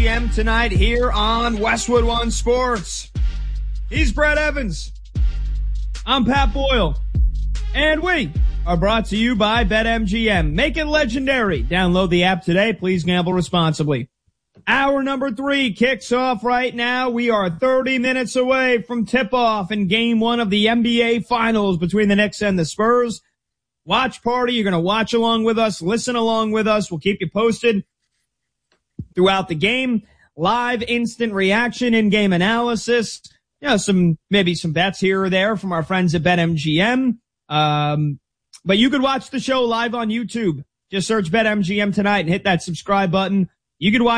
BetMGM tonight here on Westwood One Sports. He's Brett Evans. I'm Pat Boyle. And we are brought to you by BetMGM. Make it legendary. Download the app today. Please gamble responsibly. Hour number 3 kicks off right now. We are 30 minutes away from tip-off in Game 1 of the NBA Finals between the Knicks and the Spurs. Watch party. You're going to watch along with us, listen along with us. We'll keep you posted throughout the game. Live instant reaction, in-game analysis. Maybe some bets here or there from our friends at BetMGM. But you could watch the show live on YouTube. Just search BetMGM tonight and hit that subscribe button. You could watch